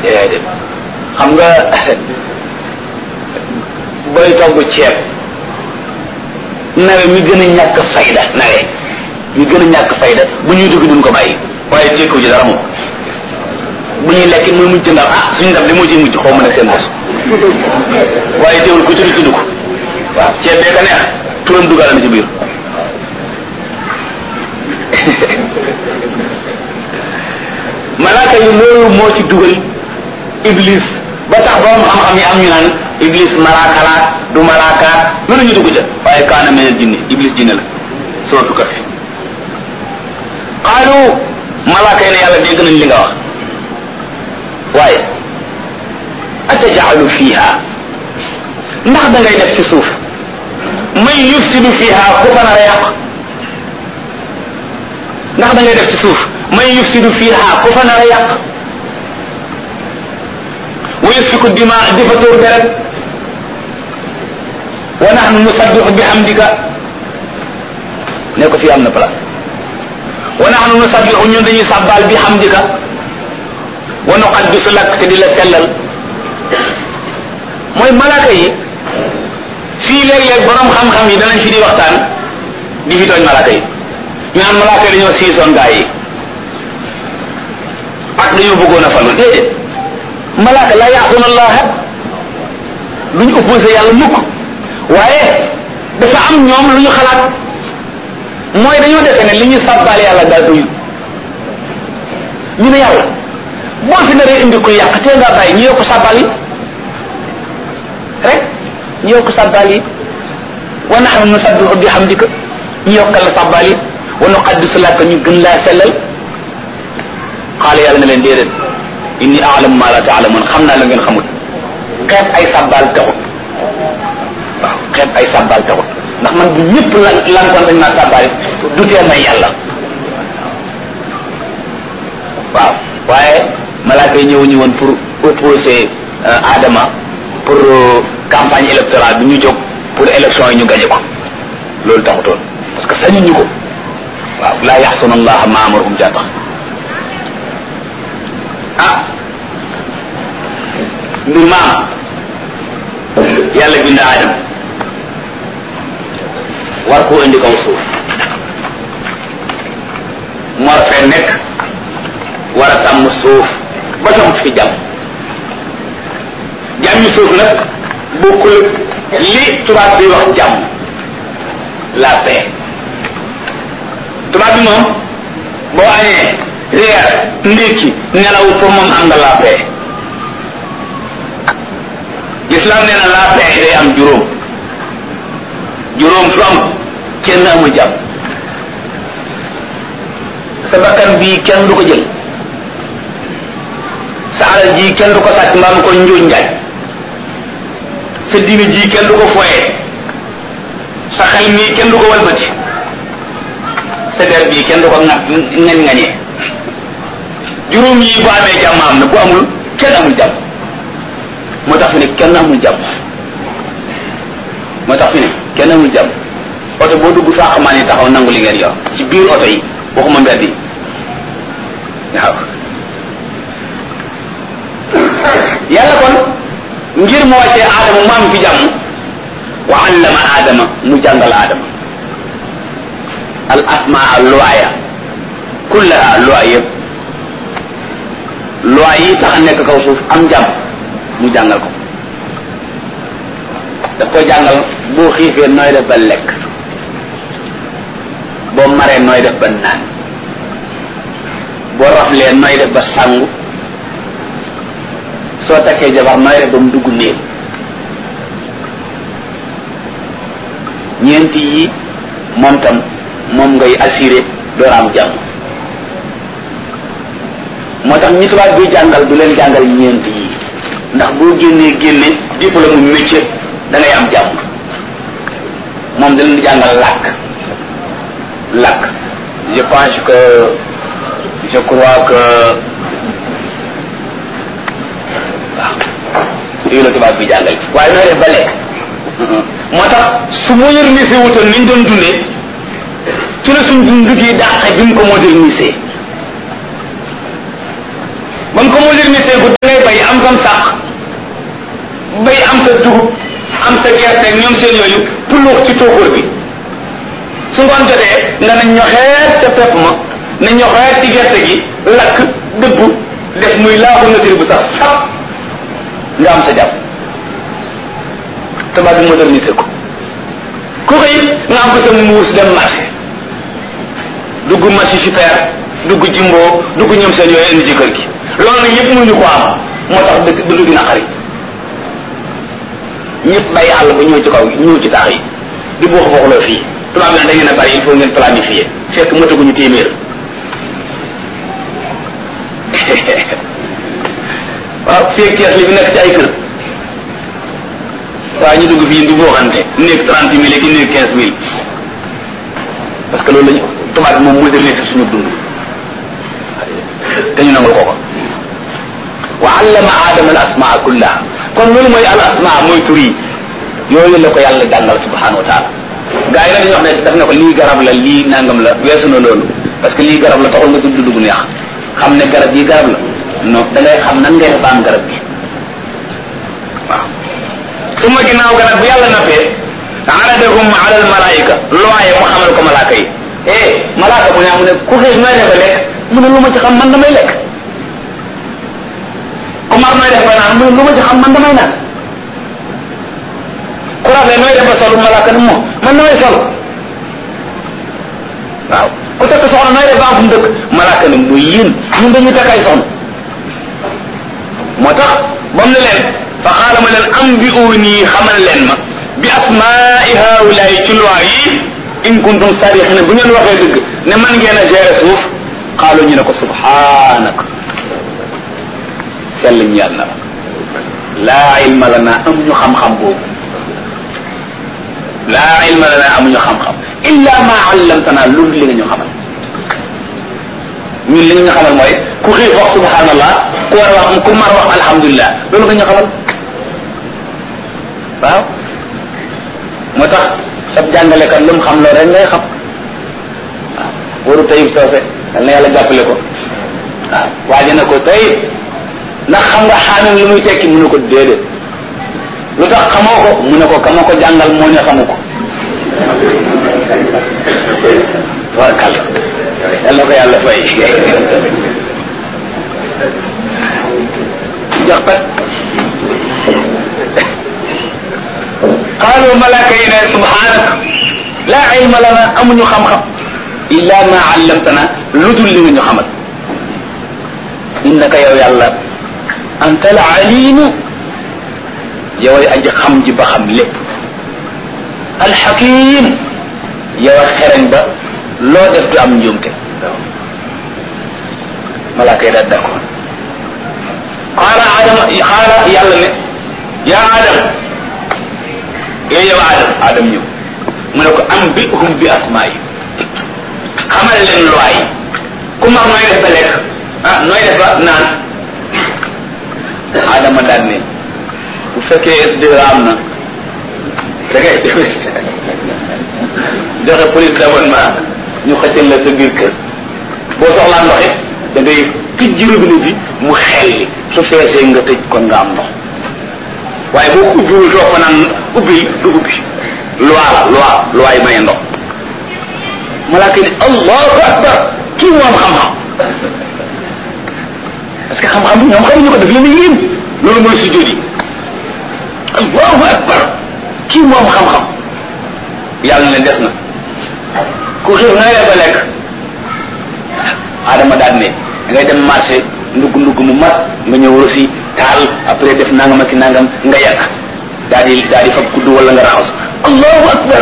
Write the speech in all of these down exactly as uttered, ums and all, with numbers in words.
déedéet xam nga booy togg ceeb nawe mi gën a ñàkk fayda nawe mi gën a ñàkk fayda bu ñuy dugg duñ ko bàyyi waaye tekku ji dara moom bu ñuy lekk muy mujj ndax ah suñu ndab li moo ciy mujj xaw ma ne seen bos waaye teewul ku tudd tudd ko waaw ceeb bee ka neex turam dugal na ci biir malaaka yi loolu moo ci dugal iblis ba tax borom xam-xam yi am ñu naan iblis malaaka la du malaaka lu ñu dugg ca waaye kaana minal jinni iblis jinne la sootu kaf qaalu malaaka yi ne yàlla dégg nañ li nga wax waaye atajalu fiha ndax da ngay def ci suuf man yufsidu fiha ku fa nar a yàq ndax da ngay def ci suuf man yufsidu fiha ku fa nar a yàq wa yasfiku dima di fa tuur deret wa nahnu nusabbihu bihamdika ne ko fii am na place wa nahnu nusabbihu ñun dañuy sàbbaal bihamdika wa nuqaddisu lak te di la sellal mooy malaaka yi fii léeg-léeg borom xam-xam yi danañ fi di waxtaan di fi tooñ malaaka yi ñu naan malaaka yi dañoo siisoon gaa yi ak dañoo bëggoon a falu déedéet malaaka la yaasuna allaha duñ opposé yàlla mukk waaye dafa am ñoom lu ñu xalaat mooy dañoo defe ne li ñu sàbbaal yàlla daal doyul ñu ne yàlla boo fi naree indi ko yàq tee ngaa bàyyi ñu yokk sàbbaal yi rek ñu yokk sàbbaal yi wa nahnu nusabbihu bihamdika ñu yokkal la sàbbaal yi wa nuqaddisu laka ñu gën laa sellal xaala yàlla na leen déedéet inni a'lamu ma la ta'lamun xam naa la ngeen xamul xeeb ay sàbbaal taxut waaw xeeb ay sàbbaal taxut ndax man bu ñëpp lan lankoon dañ maa sàbbaal du tee may yàlla waaw waaye malaaka yi ñëwuñu woon pour opposer Adama pour campagne électorale bi ñu jóg pour élection yi ñu gañe ko loolu taxutoon parce que sañu ñu ko waaw laa yaxsuna allaha ma amarahum jaa tax ah mbir maam yàlla bind Adam war koo indi kaw suuf mu war fee nekk war a sàmm suuf ba sam fi jàmm jàmmi suuf nag bokkul li tubaab bi wax jàmm la paix tubaab bi moom boo añee reer ndékki nelaw pour moom am nga la paix l'islam nee na la paix day am juróom juróom su am kenn amul jàmm sa bakkan bii kenn du ko jël sa alal ji kenn du ko sàcc mbaa mu ko njuuj njaaj sa diine ji kenn du ko foyee sa xel mii kenn du ko walbati sa der bii kenn du ko ŋat ngañ ngañee juróom yi bu amee jàmm am na bu amul kenn amul jàmm moo tax fi ne kenn amul jàmm moo tax fi ne kenn amul jàmm oto boo dugg faaxamaan yi taxaw nangu li ngeen yor ci biir oto yi waxuma mbedd yi waaw yàlla kon ngir mu wàccee aadama mu am fi jàmm wa allama aadama mu jàngal aadama al asmaa luwaaya kullaha luwaay yëpp luwaay yi tax a nekk kaw suuf am jàmm mu jàngal ko daf koy jàngal boo xiifee nooy def ba lekk boo maree nooy def ba naan boo raflee nooy def ba sangu soo takkee jabar nooy def ba mu dugg néeg ñeenti yi moom tam moom ngay assuré door am jàmm moo tax ñi tubaab bi jàngal du leen jàngal ñeenti yi ndax boo génnee génne diplôme mu métier da ngay am jàmm moom da leen jàngal làkk làkk je pense que je crois que waaw yooyu la tubaab bi jàngal waaye nooy def ba lekk moo tax su modernisé wutoon niñ doon dundee ci la suñ dund gi dàqe bi mu ko modernisé ba mu ko modernisé bu da ngay bay sa gerte ñoom seen yooyu puluux ci tóokóor bi su ngoon jotee nga na ñoxeet ca pepp ma na ñoxeet ci gerte gi lakk dëbb def muy laabu nature bu sax sap nga am sa jàpp tubaab bi modernisé ko ku xëy nga am ko sa muus dem marché dugg marché super dugg jimbo dugg ñoom seen yooyu indi ci kër gi loolu nag yëpp mënuñu ko am moo tax dëkk dundu gi naqari ñëpp bàyyi àll ba ñëw ci kaw ñëw ci taax yi di buux buuxloo fii tubaab bi nag da ngeen a bari il faut ngeen planifier fekk mataguñu téeméer waaw fii kees li fi nekk ci ay kër waaye ñu dugg fii di buuxante néeg trente mille ak néeg quinze mille parce que loolu lañu tubaab bi moom modernisé suñu dund te ñu nangul ko ko wa allama aadama al asmaa kullaha kon loolu mooy al asmaa mooy tur yi yooyu la ko yàlla jàngal subhanahu wa taala gaa yi nag dañuy wax ne daf ne ko lii garab la lii nangam la weesu na loolu parce que lii garab la taxul nga tudd dugg neex xam ne garab yi garab la non da ngay xam nan ngay def ba am garab gi waaw su ma ginnaaw garab bu yàlla nappee aradahum ala al malaika looye mu xamal ko malaaka yi eh malaaka mu ne mu ne ku xiif nooy defe lekk mu ne lu ma ci xam man damay lekk ku mar nooy def ba naan mu ne lu ma ci xam man damay naan ku rafet nooy def ba solu malaaka ne moom man damay sol waaw ku tekk soxna nooy def ba am fu mu dëkk malaaka ne muy yéen ñun dañuy tekk ay soxna moo tax ba mu ne leen fa xaala ma leen am bi uuni xamal leen ma bi asmaai haulaay ci loi yi in kuntum sarixina bu ngeen waxee dëgg ne man ngeen a gérer suuf xaalu ñu ne ko subhanaka sell ñeel na la laa ilma lana amuñu xam-xam boobu laa ilma lana amuñu xam-xam illa ma allamtana loolu li nga ñu xamal ñun li nga ñu xamal mooy ku xiif wax subhanallah ku war a wax ku mar wax alhamdulilah loolu nga ñu xamal waaw moo tax sab jàngalekat lu mu xam loolu rek ngay xam waaw waru tayib soose dal na yàlla jàppale ko waaw waaje na ko tayib ndax xam nga xaamin lu muy tekki mu ne ko déedéet lu tax xamoo ko mu ne ko kama ko jàngal moo ne xamu ko tabarkal yàlla ko yàlla fay jox pat qaalu malaaka yi ne subhanaka laa ilma lana amuñu xam-xam illa ma allamtana lu dul li nga ñu xamal innaka yow yàlla anta al alimu yoway aji xam ji ba xam lépp alxakim yow a xereñ ba loo def du am njuumte malaaka yi daal d'accord qaala adama qaala yàlla ne yaa adam yow yow adam adam ñëw mu ne ko am bi hum bi asmaa yi xamal leen loi yi ku mag nooy def ba lekk ah nooy def ba naan adama daal ne bu fekkee S D am na da ngay joxe police d'abonnement ñu xëccal la sa biir kër boo soxlaa ndox it da ngay tijji robinet bi mu xelli su feesee nga tëj kon nga am ndox waaye boo ko ubbiwul toog fa naan ubbi du ubbi loi la loi loi yi maye ndox malaaka ni allahu akbar kii moom xam-xam parce que xam-xam ñoom xamuñu ko daf leen yéen loolu mooy sujjóot yi allahu akbar kii moom xam-xam yàlla ne des na ku xiif na ngay ba lekk adama daal ne da ngay dem marché ndugg ndugg mu mat nga ñëw aussi taal après def nangam ak nangam nga yàq daal di daal di fab kudd wala nga raxas allahu akbar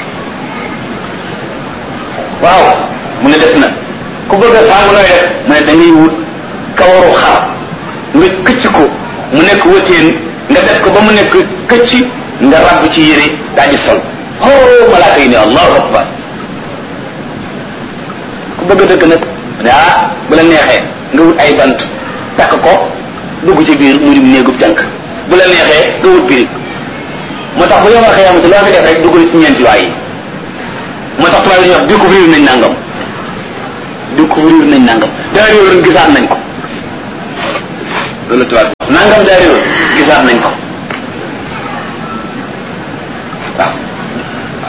waaw mu ne des na ku bëgg a sàngu nooy def mu ne da ngay wut kawaru xar nga këcc ko mu nekk wëteen nga def ko ba mu nekk këcc nga rabb ci yére daal di sol oh malaaka yi ne allahu akbar ku bëgg a dëkk nag ah bu la neexee nga wut ay bant takk ko dugg ci biir mu dim néegub jànk bu la neexee nga wut birig moo tax bu yomal xëyamati loo fi def rek dugg ci ñeenti waay yi moo tax tubaab yi ñuy wax découvrir nañ nangam découvrir nañ nangam daa réew gisaat nañ ko loolu tubaab nangam daa réew gisaat nañ ko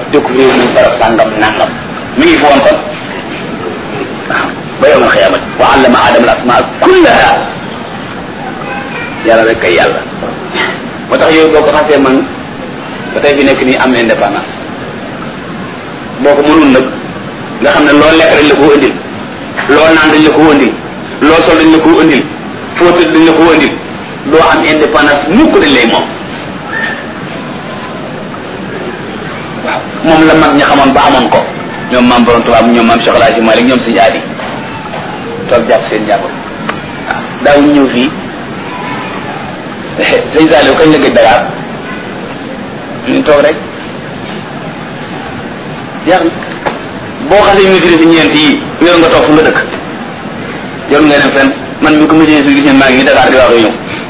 découvrir nañ barab sàngam nangam mi ngi fi woon kon waaw ba yawmal xiyaamati wa allama aadama al asmaa kullaha yàlla rek kay yàlla moo tax yooyu boo ko xasee man ba tey fi nekk nii am indépendance boo ko mënul nag nga xam ne loo lekk dañ la ko indil loo naan dañ la ko indil loo sol dañ la ko indil foo tëdd dañ la ko indil doo am indépendance mukk dañ lay moom waaw moom la mag ñi xamoon ba amoon ko ñoom maam borom tubaab ñoom maam Cheikh El Hadji Malick ñoom suñu aadi toog jàpp seen jàpp waaw daawuñ ñëw fii sëñ Saliou kañ la gëj Dakar ñu toog rek jeex na boo xasee maîtrise ñeent yi yow nga toog fu nga dëkk yow nga dem fenn man mi ko maîtrise gis ngeen maa ngi Dakar di wax ñëw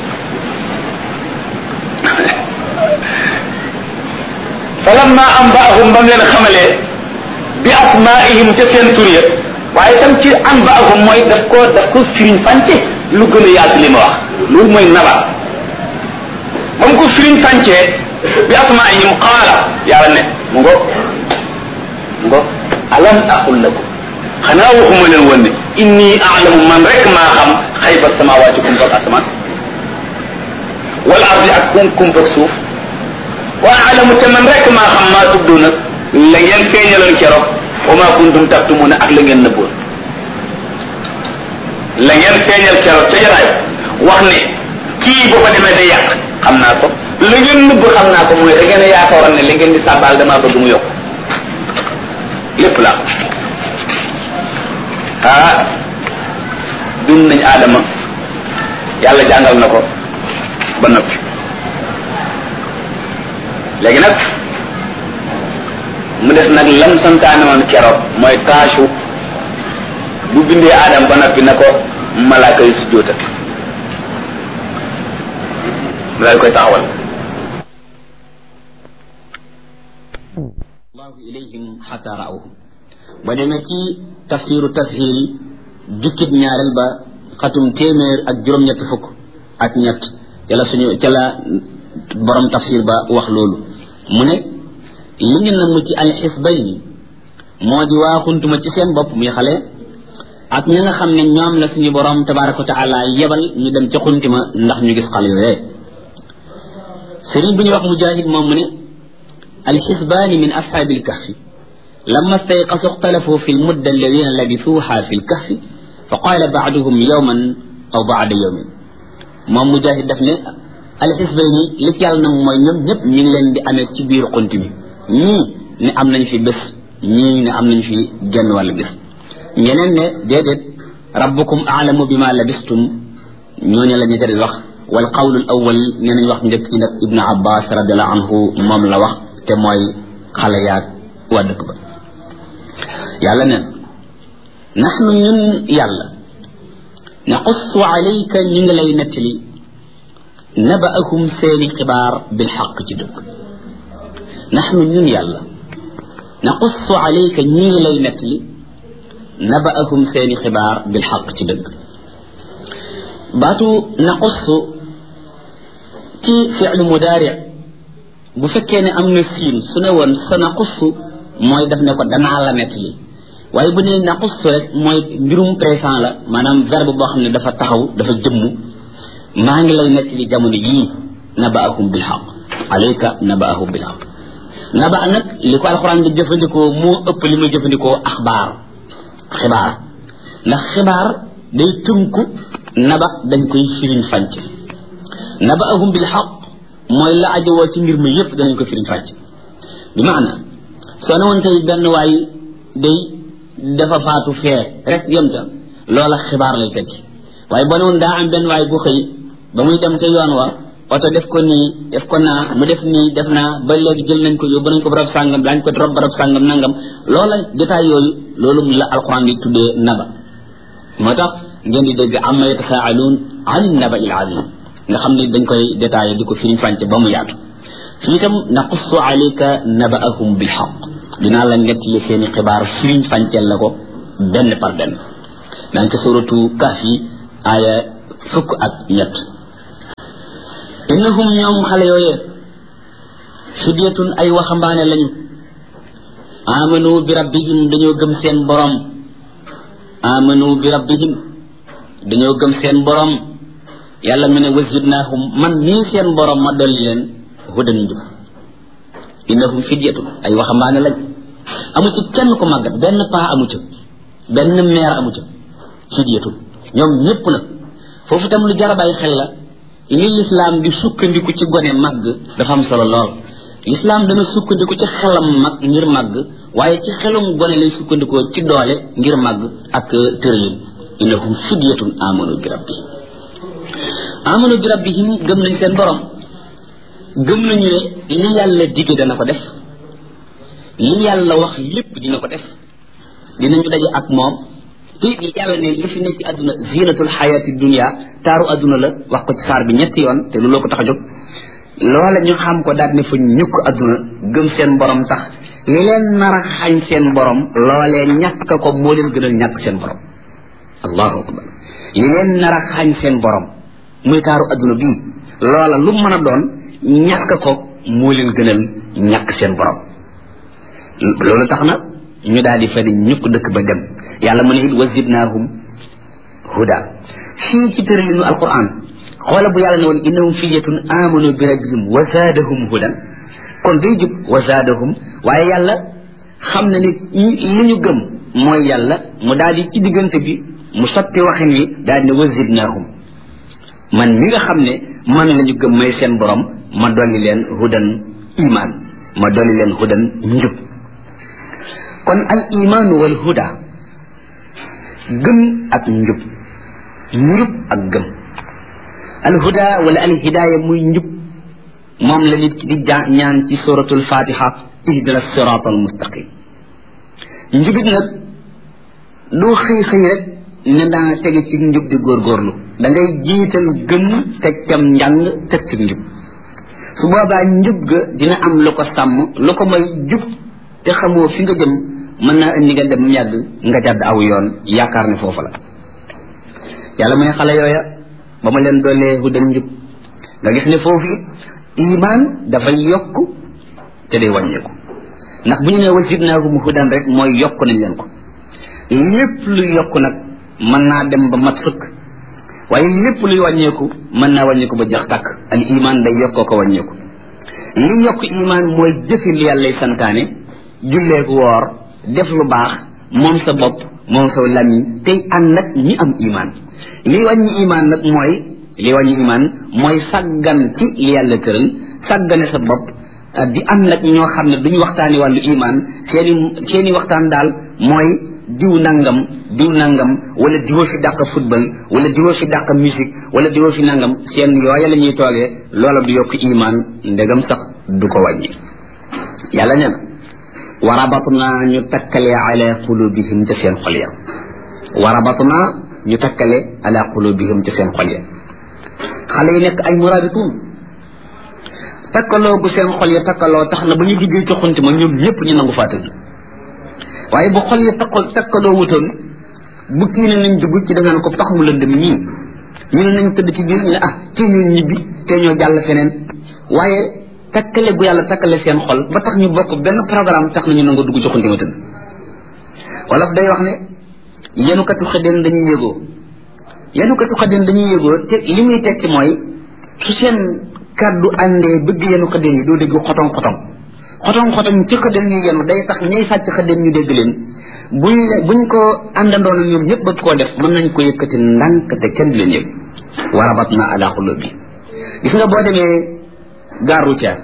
falamma anba'ahum ba mu leen xamalee bi asmaa'ihim ca seen tur ya waaye tam ci anba'ahum mooy daf ko daf ko firiñ fànce lu gën a yaatu li ma wax loolu mooy naba ba mu ko firiñ fàncee bi asmaa'ihim qaala yàlla ne mu ngo mu ngo alam aqul lakum xanaa waxuma leen woon ne inni a'lamu man rek maa xam xayba samaawaati kumpak asamaan wal ardi ak kum kumpak suuf wa a'lamu te man rek maa xam maa tubdu nag la ngeen feeñaloon keroog wa maa kuntum taktumuna ak la ngeen nëbboon la ngeen feeñal keroog ca jaraay wax ne kii boo ko demee day yàq xam naa ko la ngeen nëbb xam naa ko mooy da ngeen a yaakaaroon ne li ngeen di sàbbaal damaa bëgg mu yokk lépp la ah dund nañ aadama yàlla jàngal na ko ba noppi léegi nag mu des nag lam santaane woon keroog mooy taasu bu bindee aadam ba noppi na ko malaaka yi sujjóotal mu daal koy taxawal allahu ilayhim xata raawhum ba demee ci tafsiru tashil jukkib ñaareel ba xatum téeméer ak juróom-ñett fukk ak ñett ca la suñu ca la borom tafsir ba wax loolu mu ne li ñu namm ci alxisbayni moo di waaxuntuma ci seen bopp muy xale ak ñi nga xam ne ñoom la suñu borom tabaraka wa taala yebal ñu dem ca xuntima ndax ñu gis xale yooyee sëriñ bu ñu wax mujahid moom mu ne alxisbaani min ashaabi alkahfi lamma stayqasu ixtalafu fi lmudda alladina labisuuha fi lkahfi fa qaala baaduhum yowman aw baada yowmin moom mujahid daf ne alxisbayni li ci yàlla nag mooy ñoom ñëpp ñu ngi leen di amee ci biir xunti bi ñii ne am nañ fi bés ñii ne am nañ fi genn wàll bés ñeneen ne déedéet rabbukum aalamu bima labistum ñooñu la ñu tari wax wal qawlu al awwal nee nañ wax njëkk ci nag ibnu abbas radiallahu anhu moom la wax te mooy xale yaag waa dëkk ba yàlla neen naxnu ñun yàlla naqussu alayka ñu ngi lay nettali naba'ahum seeni xibaar bil xaq ci dëgg naxnu ñun yàlla naqussu alayka ñu ngi lay nettali naba'ahum seeni xibaar bil xaq ci dëgg baatu naqussu ci fi'lu mudaari bu fekkee ne am na siin su ne woon sa naqussu mooy daf ne ko danaa la nettali waaye bu ne naqussu rek mooy mbirum présent la maanaam verbe boo xam ne dafa taxaw dafa jëmm maa ngi lay nettali jamono yii naba'ahum bil haqq alayka naba'ahum bil haqq naba nag li ko alxuraan di jëfandikoo moo ëpp li muy jëfandikoo axbaar xibaar ndax xibaar day tënku naba dañ koy firiñ fànc naba'ahum bil haqq mooy la ajowoo ci mbir mi yépp danañ ko firiñ fànc bi maana soo ne woon tey benn waay day dafa faatu fee rek yem ta loola xibaar lay tekki waaye boo ne woon daa am benn waay bu xëy ba muy dem ca yoon wa oto def ko nii def ko naa mu def nii def naa ba léegi jël nañ ko yóbbu nañ ko barab sàngam daañ ko rob barab sàngam nangam loola détail yooyu loolu la alquran di tuddee naba moo tax ngeen di dégg amma yatasaaluun an naba il azim nga xam ne dañ koy détaillé di ko firiñ fànce ba mu yaatu fii itam naqussu alayka naba'ahum bil haqq dinaa la nettali seeni xibaar firiñ fànceel la ko benn par benn daañ ko suratu Kahf yi aaya fukk ak ñett innahum ñoom xale yooyee fidyatun ay waxambaane lañu amanu bi rabbihim dañoo gëm seen borom amanu bi rabbihim dañoo gëm seen borom yàlla mu ne wazidnaahum man nii seen borom ma dolli leen hudan njub innahum fidyatun ay waxambaane lañ amu ci kenn ko màggat benn paa amu ca benn meer amu ca fidyatun ñoom ñëpp nag foofu tam lu jar a bàyyi xel la li lislaam di sukkandiku ci gone màgg dafa am solo lool lislaam dana sukkandiku ci xelam mag ngir màgg waaye ci xelum gone lay sukkandikoo ci doole ngir màgg ak tëralin innahum fidyatun amanu bi rabbihim amanu bi rabbihim gëm nañ seen borom gëm nañu ne li yàlla dige dana ko def li yàlla wax lépp dina ko def dinañu daje ak moom te li yàlla ne li fi nekk ci àdduna zinatul xayaati dunia taaru àdduna la wax ko ci saar bi ñetti yoon te looloo ko tax a jóg loola ñu xam ko daal ne fa ñukk àdduna gëm seen borom tax li leen nar a xañ seen borom loolee ñàkk ko moo leen gënal ñàkk seen borom allahu akbar li leen nar a xañ seen borom muy taaru àdduna bii loola lu mën a doon ñàkk ko moo leen gënal ñàkk seen borom loolu tax na ñu daal di fa di ñukk dëkk ba dem yàlla mu ne it wa zidnaahum huda fii ci tëralinu alquran xoola bu yàlla ne woon innahum fidyatun amanu bi rabbihim wa zaadahum hudan kon day jub wa zaadahum waaye yàlla xam na ni li ñu gëm mooy yàlla mu daal di ci diggante bi mu sotti waxin wi daal di ne wa zidnaahum man mi nga xam ne man la ñu gëm may seen borom ma dolli leen hudan iman ma dolli leen hudan njub kon al iman wal huda gëm ak njub njub ak gëm al huda wala al hidaya muy njub moom la nit ki di ñaan ci suratul fatiha ihdina sirata al mustaqim njubit nag doo xëy xëy rek ne daa tege ci njub di góorgóorlu da ngay jiital gëm teg cam njàng teg ci njub su boobaa njub ga dina am lu ko sàmm lu ko may jub te xamoo fi nga jëm mën naa indi nga dem yàgg nga jàdd aw yoon yaakaar ne foofu la yàlla may xale yooya ba ma leen doolee hudan njub nga gis ne foofu iman dafay yokk te day wàññeeku ndax bu ñu nee wa zidnaahum hudan rek mooy yokk nañ leen ko lépp luy yokk nag mën naa dem ba mat fëkk waaye lépp luy wàññeeku mën naa wàññeeku ba jeex tàkk al iman day yokkoo ko wàññeeku li yokk iman mooy jëfi li yàllay santaane julleeku woor def lu baax moom sa bopp moom sa lamiñ tey ànd nag ñi am iman li wàññi iman nag mooy li wàññi iman mooy sàggan ci li yàlla tëral sàggane sa bopp di am nag ñoo xam ne duñu waxtaani wàllu iman seeni seeni waxtaan daal mooy diw nangam diw nangam wala diwoo fi dàq football wala diwoo fi dàq musique wala diwoo fi nangam seen yooya la ñuy toogee loola du yokk iman ndegam sax du ko wàññi yàlla nee na warabatna ñu takkale ala qulubihim ca seen xol ya warabatna ñu takkale ala qulubihim ca seen xol ya xale yi nekk ay murabitun takkaloo gu seen xol ya takkaloo tax na ba ñu duggee ci xunti ma ñoom ñëpp ñu nangu faa tëdd waaye bu xol ya takkal takkaloo wutoon bu kii ne nañ dugg ci dangaan ko tax mu lëndëm ñii ñu ne nañ tëdd ci biir ñu ne ah tee ñoo ñibbi tee ñoo jàll feneen waaye takkale gu yàlla takkale seen xol ba tax ñu bokk benn programme tax nañu nangu dugg ci xunti ma tëdd wolof day wax ne yenukatu xëddeen dañuy yëgoo yenukatu xëddeen dañuy yëgoo te li muy tekki mooy su seen kaddu àndee bëgg yenu xëddeen yi doo dégg xotong xotong xotong xotong ci xëddeen yi yenu day tax ñay sàcc xëddeen ñu dégg leen buñ buñ ko àndandoona ñoom ñëpp bëgg koo def mën nañ ko yëkkati ndànk te kenn du leen yëg warabatna ala qulubi gis nga boo demee gare routière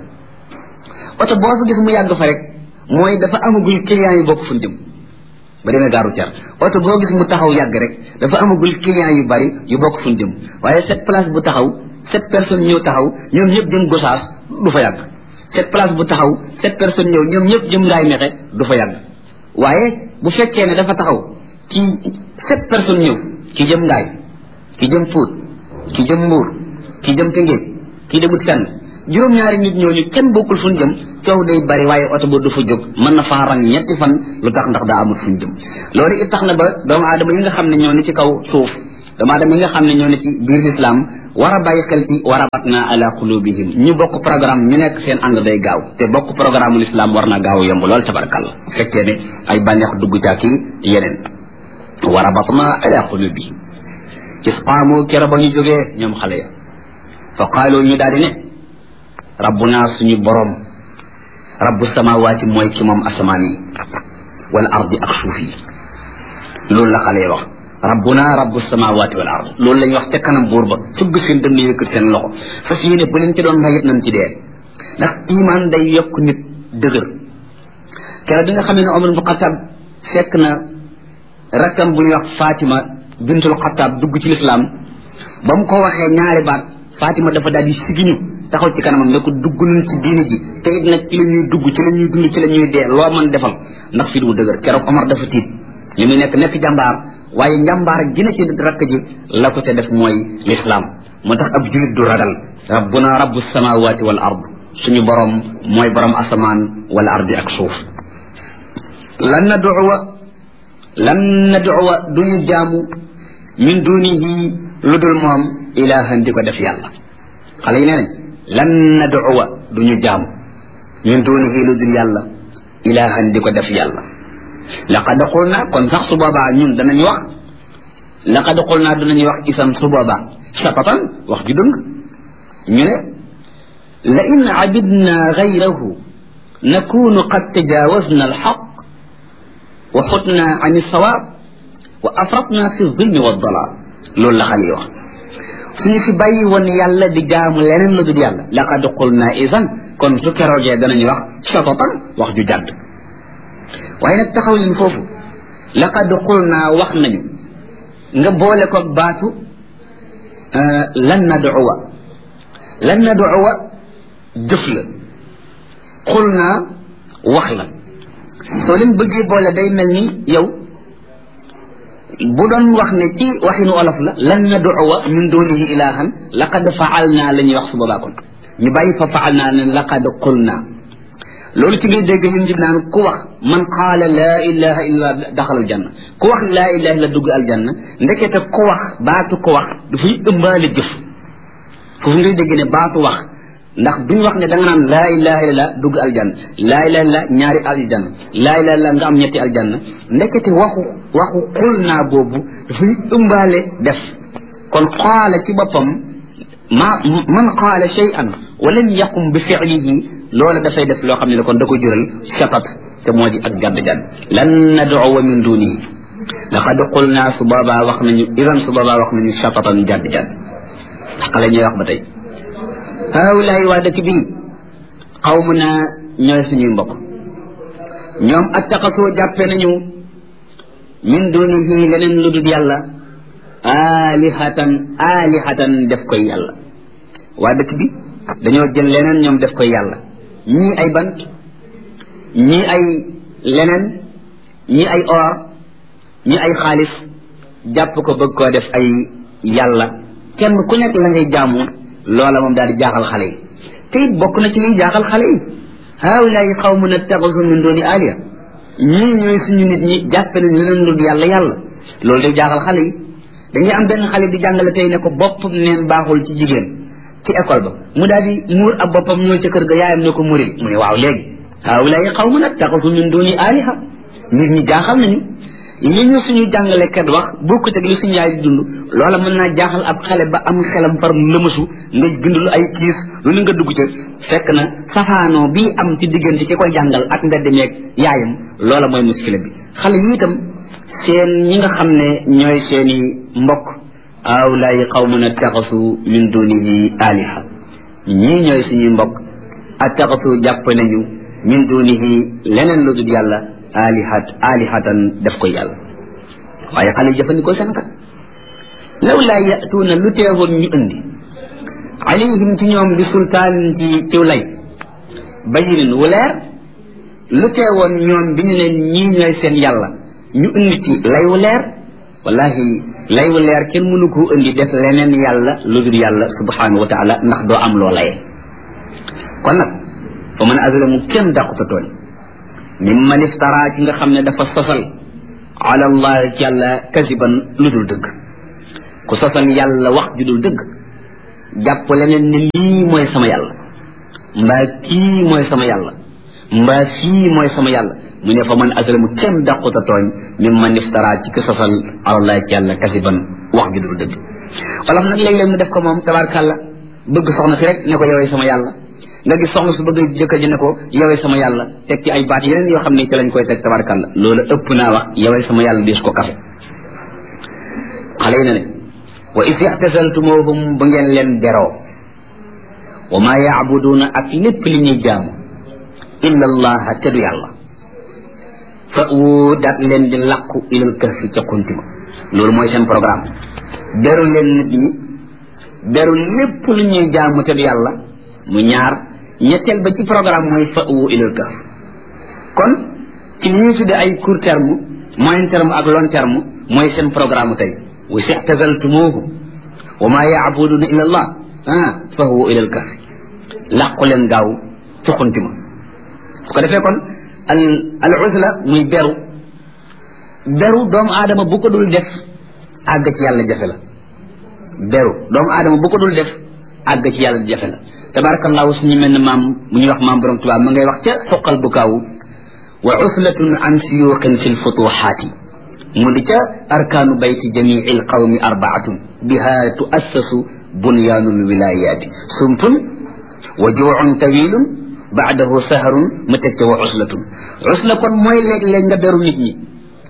oto boo fa gis mu yàgg fa rek mooy dafa amagul client yu bokk fu jëm ba demee gare routière oto boo gis mu taxaw yàgg rek dafa amagul client yu bari yu bokk fu jëm waaye cette place bu taxaw cette personne ñëw taxaw ñoom ñëpp jëm Gossas du fa yàgg cette place bu taxaw cette personne ñëw ñoom ñëpp jëm Ngaay Mexe du fa yàgg waaye bu fekkee ne dafa taxaw ci cette personne ñëw ki jëm Ngaay ki jëm Pout ki jëm Mbuur ki jëm Tëngéej ki demut fenn juróom-ñaari nit ñooñu kenn bokkul fu ñu jëm coow day bari waaye oto ba du fa jóg mën na faa rang ñetti fan lu tax ndax daa amut fu ñu jëm loolu it tax na ba doomu aadama yi nga xam ne ñoo ni ci kaw suuf dama dem nga xam ne ñoo ne ci biir l'islam war a bàyyi xel ci warabatna ala qulubihim ñu bokk programme ñu nekk seen ànd day gaaw te bokk programme l'islam war na gaaw yomb lool tabarakallah fekkee ne ay bànneex dugg ca ki yeneen warabatna ala qulubihim isqaamu kera ba ñu jógee ñoom xale ya fa qaalu ñu daal di ne rabbuna suñu borom rabbu samawaati mooy ki moom asamaan yi wal ardi ak suuf yi loolu la xale yi wax rabbuna rabbu samawaati wal ard loolu lañ wax ca kanam buur ba fugg seen dënn yëkkat seen loxo fas yéene bu leen ci doon mayit nañ ci dee ndax iman day yokk nit dëgër keroog bi nga xam ne Omar bu Xattaab fekk na rakkam bu ñuy wax Fatima bintul Xattaab dugg ci lislaam ba mu ko waxee ñaari baat Fatima dafa daal di sigiñu taxaw ci kanamam ne ko dugg nañ ci diine ji te it nag ci la ñuy dugg ci la ñuy dund ci la ñuy dee loo mën defal ndax fi du dëgër keroog Omar dafa tiit li muy nekk nekk jàmbaar waaye njàmbaar gi na ci rakk ji la ko te def mooy l'islam moo tax ab julit du ragal rabbuna rabbu samawati wal ard suñu borom mooy borom asamaan wal ardi ak suuf lan nad'uwa lan nad'uwa duñu jaamu min dunihi lu dul moom ilahan di ko def yàlla xale yi nee nañ lan nad'uwa duñu jaamu min dunihi lu dul yàlla ilahan di ko def yàlla laqad qulna kon sax su boobaa ñun danañu wax laqad qulna danañu wax isam su boobaa shatatan wax ju dëng ñu ne la in abidna gayrahu nakunu qad tajawazna alxaq wa xutna an alsawaab wa afratna fi zulmi wa dalal loolu la xale yi wax suñu fi bàyyi woon yàlla di jaamu leneen la dul yàlla laqad qulna isan kon su keroogee danañu wax shatatan wax ju jàdd waaye nag taxaw leen foofu laqad qulna wax nañu nga boole ko baatu lan nad'uwa lan nad'uwa jëf la qulna wax la soo leen bëggee boole day mel ni yow bu doon wax ne ci waxinu olof la lan nad'uwa min dunihi ilahan laqad fa'alna la ñuy wax su boobaa kon ñu bàyyi fa fa'alna ne laqad qulna loolu ci ngay dégg ñun jib naan ku wax man qaala laa ilaha illa daxal aljanna ku wax laa ilaha illa dugg aljanna ndekete ku wax baatu ku wax dafay ëmbaale jëf foofu ngay dégg ne baatu wax ndax duñ wax ne da nga naan laa ilaha illa dugg aljanna laa ilaha illa ñaari aljanna laa ilaha illa nga am ñetti aljanna ndekete waxu waxu xul naa boobu dafay ëmbaale def kon qaala ci boppam ma man qaala shay'an wa lam yaqum bi fi'lihi loola dafay def loo xam ne kon da ko jural shatat te moo di ak gàdd gàdd lan nad'uwa min dunihi laqad qulna su boobaa wax nañu idan su boobaa wax nañu shatatan gàdd gàdd xale ñuy wax ba tey haawulaay waa dëkk bii xawmu naa ñooy suñuy mbokk ñoom attaqasoo jàppe nañu min dunihi leneen lu dul yàlla alihatan alihatan def koy yàlla waa dëkk bi dañoo jël leneen ñoom def koy yàlla ñii ay bant ñii ay leneen ñii ay or ñii ay xaalis jàpp ko bëgg koo def ay yàlla kenn ku nekk la ngay jaamu loola moom daal di jaaxal xale yi te it bokk na ci liy jaaxal xale yi haawulaay qawmun ittaxasu min dooni aliya ñii ñooy suñu nit ñi jàppe nañ leneen lu yàlla yàlla loolu day jaaxal xale yi dañuy am benn xale di jàngale tey ne ko bopp neen baaxul ci jigéen ci école ba mu daal di muur ab boppam ñëw ca kër ga yaayam ne ko muuril mu ne waaw léegi haawulaay qawmun ittaxasu min dooni aliha nit ñi jaaxal nañu li ñu suñu jàngalekat wax bokkut ak li suñu yaay di dund loola mën naa jaaxal ab xale ba am xelam far lëmasu nga bind lu ay kiis lu ni nga dugg ca fekk na safaanoo bii am ci diggante ki koy jàngal ak mbedd meeg yaayam loola mooy muskila bi xale yi itam seen ñi nga xam ne ñooy seeni mbokk awlaay qawmun attaxasu min dunihi aliha ñii ñooy suñuy mbokk attaxasu jàpp nañu min dunihi leneen lu dul yàlla alihat alihatan def koy yàlla waaye xale yi jëfandikoo seen kat law laa yatuuna lu teewoon ñu indi alayhim ci ñoom bi sultaan ci ciw lay bayinin wu leer lu teewoon ñoom bi ñu leen ñii ñooy seen yàlla ñu indi ci lay wu leer wallahi lay wu leer kenn mënu koo indi def leneen yàlla lu dul yàlla subhanahu wa taala ndax doo am loo laye kon nag fa man azlamu kenn dàquta tooñ mimman iftara ci nga xam ne dafa sosal ala allah ci yàlla kasiban lu dul dëgg ku sosal yàlla wax ju dul dëgg jàpp leneen ne lii mooy sama yàlla mbaa kii mooy sama yàlla mbaa fii mooy sama yàlla mu ne fa man aslamu kenn dàquta tooñ min man iftara ci ki sosal alallahi ci yàlla kasiban wax ju dul dëgg wala nag léeg-léeg mu def ko moom tabarkàlla bëgg soxna si rek ne ko yowee sama yàlla nga gis soxna su bëgg jëkkër ji ne ko yowee sama yàlla teg ci ay baat yeneen yoo xam ne ci lañ koy teg tabarkàlla loolu ëpp naa wax yowee sama yàlla diis ko kafe xale yi na ne wa is i'tazaltumuhum ba ngeen leen beroo wa ma ya'buduna ak lépp li ñuy jaamu illa allaha te du yàlla fa wu daat leen di làqu ilal kahfi ca kuntima loolu mooy seen programme beru leen nit ñi beru lépp lu ñuy jaamu te du yàlla mu ñaar ñetteel ba ci programme mooy fa wu ilal kahf kon ci li ñuy tudde ay court terme moyen terme ak long terme mooy seen programme tey wa i'tazaltumuhum wa ma ya'buduna illa allah ah fa wu ilal kahf làqu leen gaaw ca kuntima su ko defee kon al al uzla muy beru beru doomu aadama bu ko dul def àgg ci yàlla jafe la beru doomu aadama bu ko dul def àgg ci yàlla jafe la tabarakallahu suñu mel ne maam mu ñuy wax maam borom tubaab ma ngay wax ca xoqal bu kaaw wa uslatun an siyuqin fi lfutuxaati mu di ca arkaanu bayti jamii lqawmi arbaatun biha tuassasu bunyaanu lwilayaati sumpun wa juucun tawilun baadahu saharun ma teg ca wa uslatun usla kon mooy léeg-léeg nga beru nit ñi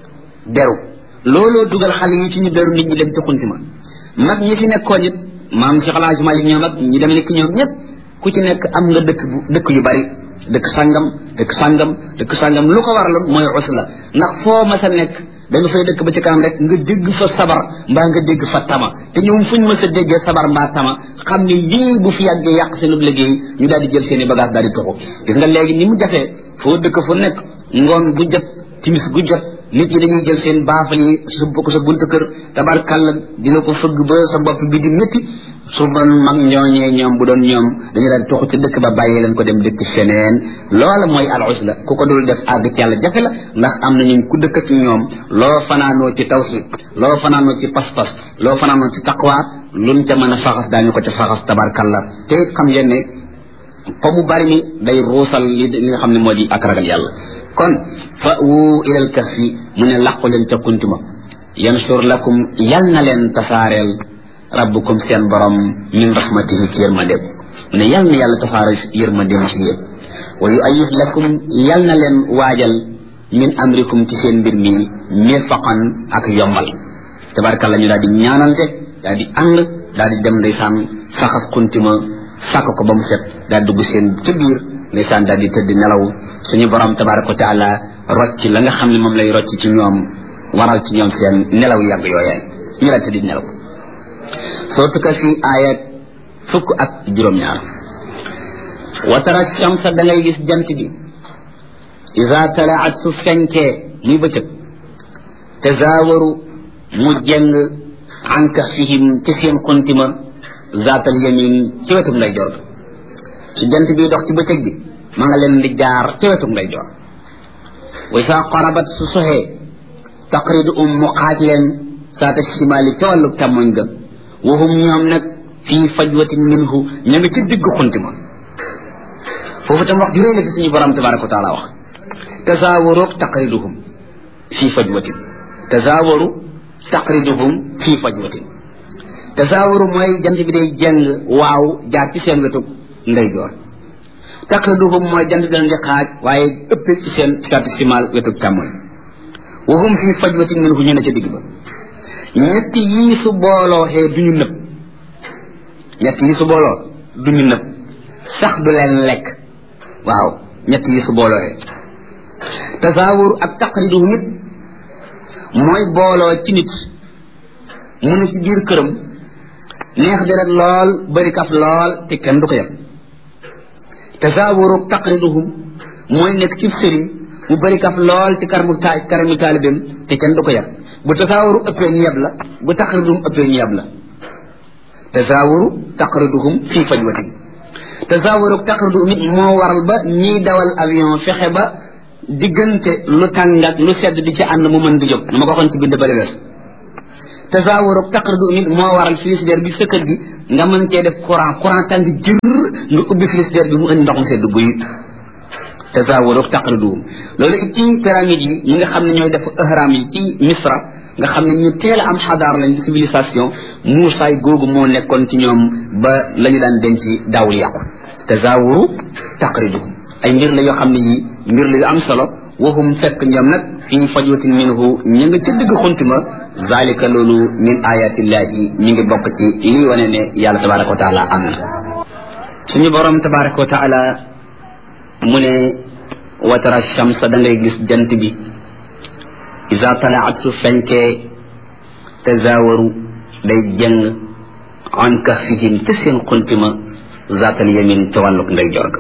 beru looloo dugal xale yi ci ñu beru nit ñi dem ci xunti ma mag ñi fi nekkoon it maam Cheikh El Hadj Malick ñoom ak ñi dem nekk ñoom ñëpp ku ci nekk am nga dëkk bu dëkk yu bari dëkk sangam dëkk sangam dëkk sangam lu ko waraloon mooy usla ndax foo ma sa nekk da nga fay dëkk ba ci kanam rek nga dégg fa sabar mbaa nga dégg fa tama te ñoom fuñ ma sa déggee sabar mbaa tama xam ne lii bu fi yàggee yàq seen liggéey ñu daal di jël seen i bagage daal di toxu gis nga léegi ni mu jafee foo dëkk fu nekk ngoon gu jot timis gu jot nit ñi dañuy jël seen baafal yi sump ko sa buntu kër tabarkàlla dina ko fëgg ba sa bopp bi di métti su doon mag ñooñee ñoom bu doon ñoom dañu daan toxu ci dëkk ba bàyyi leen ko dem dëkk feneen loola mooy al usla ku ko dul def àgg ci yàlla jafe la ndax am na ñu ku dëkk ak ñoom loo fanaanoo ci tawhid loo fanaanoo ci pas-pas loo fanaanoo ci taqwa luñ ca mën a faxas daañu ko ca faxas tabarkàlla te it xam ngeen ne ko mu bari mi day ruusal li nga xam ne moo di ak ragal yàlla kon fa wu ilal kahfi mu ne làqu leen ca kuntuma yansur lakum yal na leen tasaareel rabbukum seen borom min rahmatihi ci yërmandeem mu ne yal na yàlla tasaare yërmandeem ci yéen wa yu ayid lakum yal na leen waajal min amrikum ci seen mbir mi mirfaqan ak yombal tabarkalla ñu daal di ñaanante daal di ànd daal di dem ndeysaan saxas kuntuma sàkk ko ba mu set daal dugg seen ca biir ndeysaan daal di tëdd nelaw suñu borom tabaraka wa taala rocc la nga xam ne moom lay rocc ci ñoom waral ci ñoom seen nelaw yàgg yooyee ñu la tëdd nelaw soo tukka fi aayat fukk ak juróom-ñaar wa tara shamsa da ngay gis jant bi iza talaat su fenkee muy bëccëg tazaawaru mu jeng an kahfihim ci seen xuntima zaatal yamin ci wetum lay jor su jant bi dox ci bëccëg bi ma nga leen di jaar ci wetum lay jor wa isa qarabat su soxee taqridu um mu xaaj leen saata shimaali ca wàllu càmmoñ ga wahum ñoom nag fii fajwatin minhu ña nga ci digg xuntima foofu tam wax ju réy la ci suñu borom tabaraka wa taala wax tazaawaru taqriduhum fii fajwatin tazaawaru taqriduhum fii fajwatin tazaawaru mooy jant bi day jeng waaw jaar ci seen wetu ndeyjoor taqriduhum mooy jant bi di xaaj waaye ëpp ci seen saati simal wetu càmmoñ wahum fii fajwatin minhu ñu ne ca digg ba ñett yii su booloo xee duñu nëb ñett yii su booloo duñu nëb sax du leen lekk waaw ñett yii su booloo xee tasaawur ak taqriduhu nit mooy booloo ci nit mu ne ci biir këram neex deret lool bari kaf lool te kenn du ko yem tasaawur ak taqriduhum mooy nekk ci sëriñ mu bari kaf lool ci karamu ta karamu taalibeem te kenn du ko yem bu tasaawuru ëppee ñu yeb la bu taqriduhum ëppee ñu yeb la tasaawuru taqriduhum fii fajwatin tasaawuru taqriduhum nit moo waral ba ñiy dawal avion fexe ba diggante lu tàng ak lu sedd di ci ànd mu mën di jóg na ma ko waxoon ci bind bari wees tasaawaru taqridu nit moo waral frigidaire bi sa kër gi nga mën cee def courant courant tàng jër nga ubbi frigidaire bi mu indi ndox mu sedd guy tasaawaru taqridu loolu it ci pyramide yi ñi nga xam ne ñooy def ihram yi ci Misra nga xam ne ñu teel a am xadaar lañ ci civilisation muusaay googu moo nekkoon ci ñoom ba la ñu daan denc daawul yàqu tasaawaru taqridu ay mbir la yoo xam ne yi mbir la yu am solo waxum fekk ñoom nag fii fajwatin minhu ñu nga ca dëgg xuntima zalika loolu min ayatillahi mi ngi bokk ci lii wane ne yàlla tabaraka wa taala am na suñu borom tabaraka wa taala mu ne wa tara shamsa da ngay gis jant bi iza talaat su fenkee tazawaru day jëng an kahfihim ca seen xuntima zatal yamin ca wàlluk ndey jorga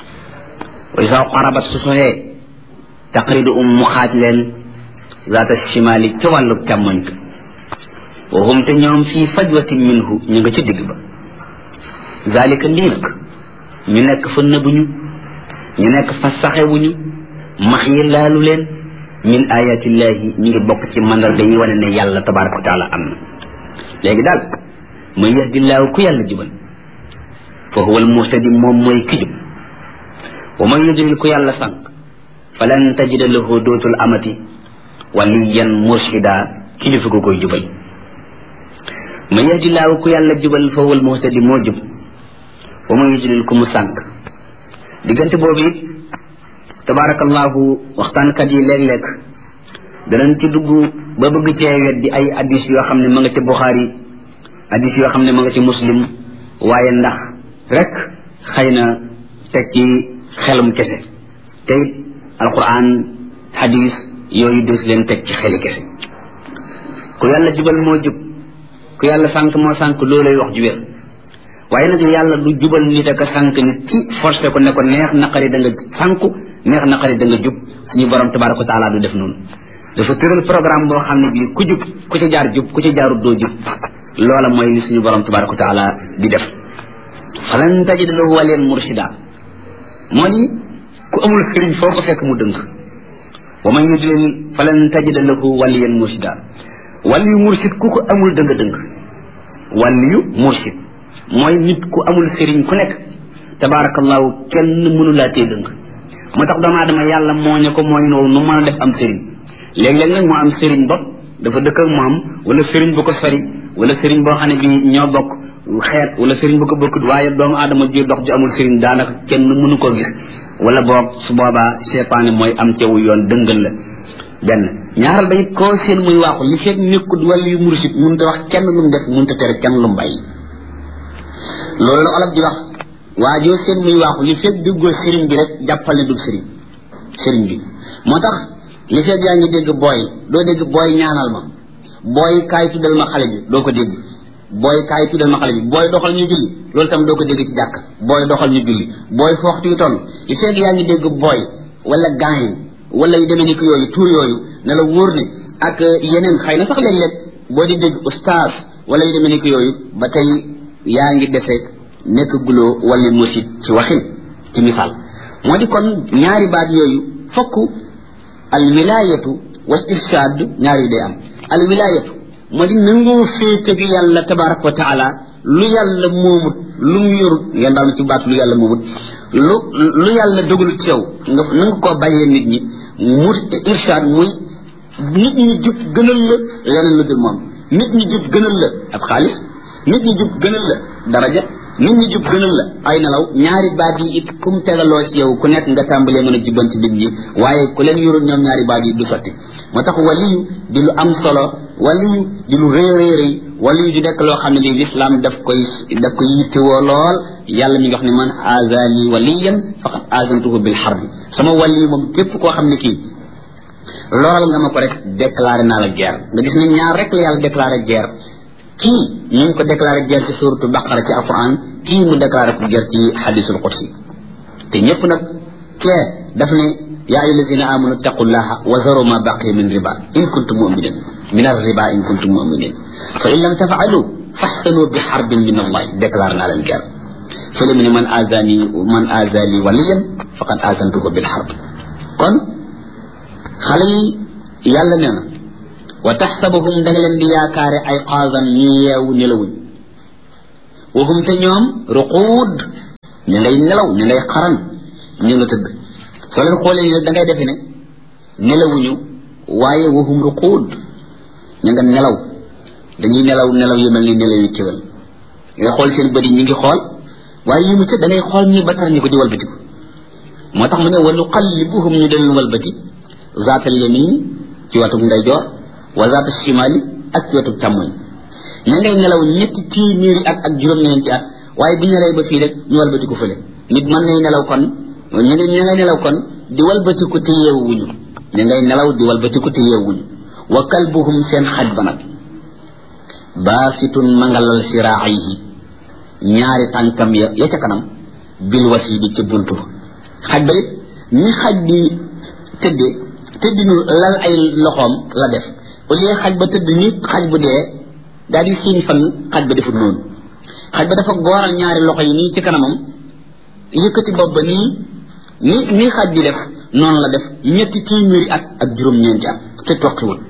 wa iza qarabat su soxee taqridu um mu xaaj leen zaata shimali ca wàlluk càmmoñ ka wa hum te ñoom fii fajwatin minhu ñu nga ca digg ba zalika lii nag ñu nekk fa nëbuñu ñu nekk fa saxewuñu max yi laalu leen min ayatillahi ñu ngi bokk ci mandarga yi wane ne yàlla tabaraka wa taala am na léegi daal man yahdillaahu ku yàlla jubal fa huwa almuhtadi moom mooy ki jub wa man yudlil ku yàlla sànq falan tajida lahu dootul amati waliyan murshida kilifa ko koy jubal man yahdillaahu ku yàlla jubal fa huwa almuhtadi moo jub wa man yudlil ku mu sànq diggante boobu it tabarakallahu waxtaankat yi léeg-léeg danañ ci dugg ba bëgg cee weddi ay addis yoo xam ne ma nga ci Buxaari addis yoo xam ne ma nga ci Muslim waaye ndax rek xëy na teg ci xelum kese te it alquran hadis yooyu des leen teg ci xeli kese ku yàlla jubal moo jub ku yàlla sànq moo sànq loolay wax ju wér waaye nag yàlla du jubal nit ak a sànq nit ci forcé ko ne ko neex naqari da nga sànku neex naqari da nga jub suñu borom tabaraka wa taala du def noonu dafa tëral programme boo xam ne bii ku jub ku ci jaar jub ku ci jaarut doo jub loola mooy li suñu borom tabaraka wa taala di def falan tajid lahu waliyan murshida moo di ku amul sëriñ foo ko fekk mu dëng wa man yudlil falan tajid lahu waliyan murshida waliyu murshid ku ko amul dëng dëng waliyu murshid mooy nit ku amul sëriñ ku nekk tabarakallahu kenn mënu laa tee dëng moo tax doomu aadama yàlla moo ne ko mooy noonu nu mën a def am sëriñ léeg-léeg nag moo am sëriñ bopp dafa dëkk ak moom wala sëriñ bu ko sori wala sëriñ boo xam ne bii ñoo bokk xeet wala sëriñ bu ko bokkut waaye doomu aadama ji dox ju amul sëriñ daanaka kenn mënu koo gis wala boog su boobaa seytaane mooy am teewu yoon dëngal la benn ñaaral ba it koo seen muy waaxu li fekk nekkut wala yu mursid mënut a wax kenn lu mu def mënut a tere kenn lu mu bàyyi loolu la olof di wax waajoo seen muy waaxu li fekk déggoo sëriñ bi rek jàppal ne dul sëriñ sëriñ bi moo tax li fekk yaa ngi dégg booy doo dégg booy ñaanal ma booy kaay tuddal ma xale bi doo ko dégg booy kaay tuddal ma xale bi booy doxal ñu julli loolu tam doo ko dégg ci jàkk booy doxal ñu julli booy fooxtu yu toll li fekk yaa ngi dégg booy wala gaañ wala yu demee ni ko yooyu tuur yooyu ne la wóor ne ak yeneen xëy na sax léeg-léeg boo di dégg ustaas wala yu demee ni ko yooyu ba tey yaa ngi defee nekk guloo wala musid ci waxin ci misaal moo di kon ñaari baat yooyu fokk al wilayatu wal irshad ñaari day am al wilayatu moo di nangoo féete gi yàlla tabaraka wa taala lu yàlla moomut lu mu yorut ngeen daal ci baat lu yàlla moomut lu lu yàlla dogalut ci yow nga nanga koo bàyyee nit ñi mu irshad muy nit ñi jub gënal la leneen lu dul moom nit ñi jub gënal la ab xaalis nit ñi jub gënal la daraja nit ñi jub gënal la ay nelaw ñaari baat yi it kum tegaloo ci yow ku nekk nga tàmbalee mën a jubbanti nit ñi waaye ku leen yorul ñoom ñaari baat yi du sotti moo tax waliyu di lu am solo waliyu di lu rëy rëy rëy waliyu di nekk loo xam ne li l'islam daf koy daf koy yittewoo lool yàlla mi nga wax ne man azali waliyan faqad azantuhu bil harbi sama waliyu moom képp koo xam ne kii loral nga ma ko rek déclaré naa la guerre nga gis ne ñaar rek la yàlla déclaré guerre kii ñu ngi ko déclaré guerre ci suratu baqara ci alquran kii mu déclaré ko guerre ci hadisul qudsi te ñëpp nag kee daf ne yaa ayyuha allazina amanu taqullaha wa zaru ma baqiya min riba in kuntum muminin min arriba in kuntum muminin fa in lam tafaalu fahsanu bi harbin min allah déclaré naa leen guerre fële mu ne man azani man azali waliyan faqad azantuhu bil harb kon xale yi yàlla nee na wa taxsabuhum da nga leen di yaakaare ay qaazan ñu yeewu nelawuñ wa hum te ñoom ruquud ñu ngay nelaw ñu ngay xaran ñu nga tëdd soo leen xoolee ni da ngay defe ne nelawuñu waaye wa hum ruquud ñu nga nelaw dañuy nelaw nelaw yu mel ni nelaw yu kéwal nga xool seen bët yi ñu ngi xool waaye yu mu tëdd da ngay xool ñi ba tar ñu ko di walbati ko moo tax mu ne wa nuqallibuhum ñu del walbati zaatal yamin ci watug ndeyjoor wa zaatal shimali ak ci watug càmmoñ ña ngay nelaw ñetti téeméeri at ak juróom-ñeenti at waaye bu ñu nelay ba fii rek ñu walbati ko fële nit mën nay nelaw kon ñu ngi ña ngay nelaw kon di walbati ko te yeewuñu ña ngay nelaw di walbati ko te yeewuñu wa kalbuhum seen xaj ba nag baasitun mangalal siraayihi ñaari tànkam ya ya ca kanam bil wasiidi ca buntu xaj ba it ñi xaj di tëdde tëddinu lal ay loxoom la def au lieu xaj ba tëdd ni xaj bu dee daal di siiñ fan xaj ba defut noonu xaj ba dafa gooral ñaari loxo yi nii ci kanamam yëkkati bopp ba nii ni ni xaj di def noonu la def ñetti téeméeri at ak juróom-ñeenti at te toqiwul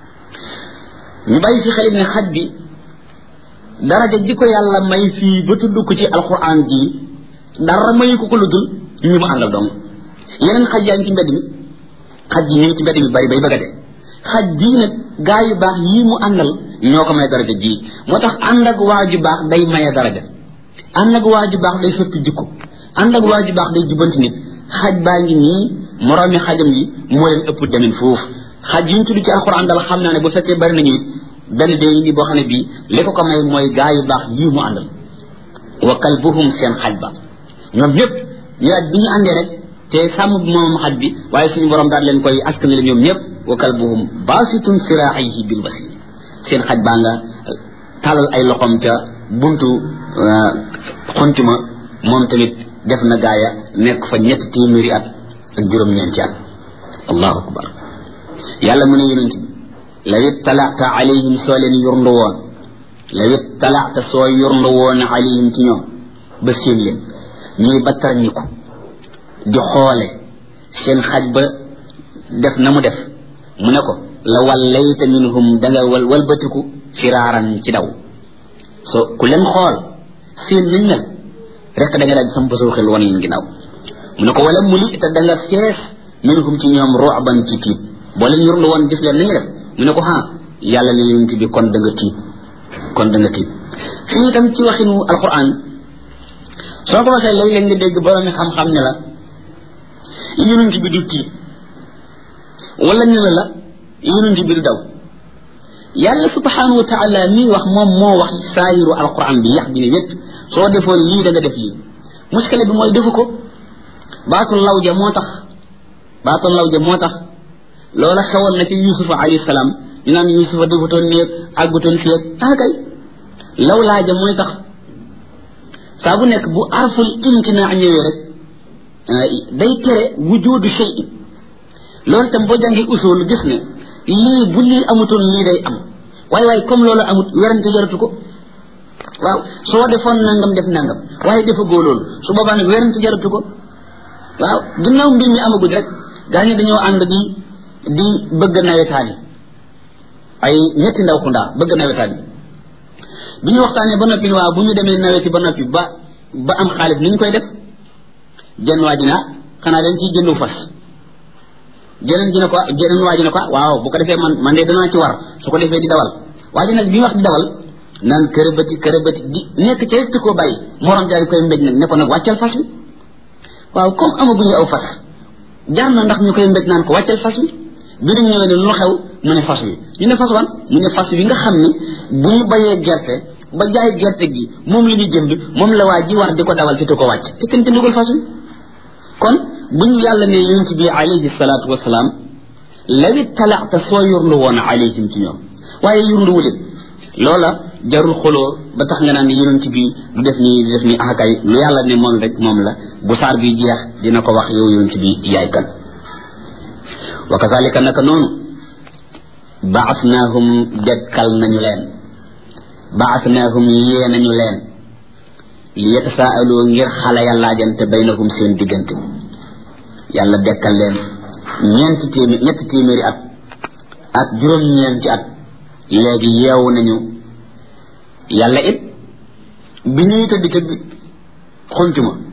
ñu bàyyi fi xel ne xaj bi daraja ji ko yàlla may fii ba tudd ko ci alquran ji dara mayu ko ko lu dul ñu mu àndal dong yeneen xaj yaa ngi ci mbedd mi xaj yi ñu ngi ci mbedd mi bari bay bëgg a dee xaj bii nag gaa yu baax yii mu àndal ñoo ko may daraja ji moo tax ànd ak waa ju baax day maye daraja ànd ak waa ju baax day soppi jikko ànd ak waa ju baax day jubanti nit xaj baa ngi nii moroomi xajam yi moo leen ëpp demin foofu xaj yi ñu tudd ci alquran dal xam naa ne bu fekkee bari nañu it benn dee yi ni boo xam ne bii li ko ko may mooy gaa yu baax yii mu àndal wa kalbuhum seen xaj ba ñoom ñëpp ñu at bi ñu àndee rek te sàmm moom xaj bi waaye suñu borom daal leen koy askanale ñoom ñëpp wa kalbuhum baasitun siraayihi bil wasiid seen xaj baa nga talal ay loxoom ca buntu xontima moom tamit def na gaaya nekk fa ñetti téeméeri at ak juróom-ñeenti at allahu akbar yàlla mu ne yonent bi law ittalaata alayhim soo leen yurndu woon law ittalaata soo yurndu woon alayhim ci ñoom ba seen leen ñuy battar ñi ko di xoole seen xaj ba def na mu def mu ne ko la wallayta minhum danga wal walbatiku firaaran ci daw so ku leen xool seen liñ mel rek da nga daal di sam basoo xel wan leen ginnaaw mu ne ko wala muli te da nga fees minhum ci ñoom ru'ban ci tiit boo leen yurlu woon gis leen nañu def mu ne ko ha yàlla ne yonent bi kon da nga tiit kon da nga tiit fii itam ci waxinu alquran soo ko waxee léeg-léeg nga dégg borom xam-xam ne la yonent bi du tiit wala ñu la la yonent bi du daw yàlla subhanahu wa taala mii wax moom moo wax saayiru alquran bi yax bi ne wét soo defoon lii da nga def lii muskile bi mooy defu ko baatul lawja moo tax baatul lawja moo tax loola xewoon na ci yusufa alayhi salaam ñu naan yusufa defutoon néeg àggutoon fii ak ah kay law laaja mooy tax saa bu nekk bu arful imtinaa ñëwee rek day tere wujudu shay loolu tam boo jàngee usul gis ne lii bu lii amutoon lii day am waaye waaye comme loolu amut werante jaratu ko waaw soo defoon nangam def nangam waaye defagoo loolu su boobaa nag werante jaratu ko waaw ginnaaw mbir mi amagul rek gaa ñi dañoo ànd di di bëgg nawetaan yi ay ñetti ndaw ku ndaa bëgg nawetaan yi bi ñu waxtaanee ba noppi waaw bu ñu demee naweti ba noppi ba ba am xaalis ni ñu koy def jenn waa ji na xanaa dañ ciy jëndu fas jeneen ji ne ko jeneen waa ji ne ko waaw bu ko defee man man de danaa ci war su ko defee di dawal waa ji nag bi wax di dawal naan kërëbati kërëbati di nekk ci rek koo bàyyi morom jaay koy mbéj nag ne ko nag wàccal fas wi waaw comme amaguñu aw fas jaar na ndax ñu koy mbéj naan ko wàccal fas wi bi ñu ñëwee ne lu xew mu ne fas wi ñu ne fas wan mu ne fas wi nga xam ni bu ñu bayee gerte ba jaay gerte gi moom la ñu jënd moom la waa ji war di ko dawal fi tu ko wàcc te kenn tëndugul fas wi kon bu ñu yàlla ne yonent bi alayhi salaatu wasalaam law ittalaata soo yurlu woon alayhim ci ñoom waaye yurlu wule loola jarul xoloo ba tax nga naan ne yonent bi du def nii du def nii akay lu yàlla ne moom rek moom la bu saar bi jeex dina ko wax yow yonent bi yaay kan wa kazalika naka noonu baasnaahum dekkal nañu leen baasnaahum yee nañu leen li yatasaaloo ngir xale ya laajante baynahum seen diggante yàlla dekkal leen ñeenti téeméer ñetti téeméeri at ak juróom-ñeenti at léegi yeewu nañu yàlla it bi ñuy tëdd ca xuntuma